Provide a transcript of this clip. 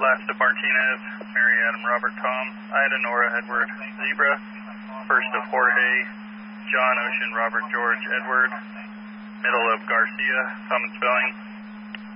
Last of Martinez, Mary Adam Robert Tom, Ida Nora Edward Zebra, first of Jorge, John Ocean Robert George Edward, middle of Garcia, common spelling,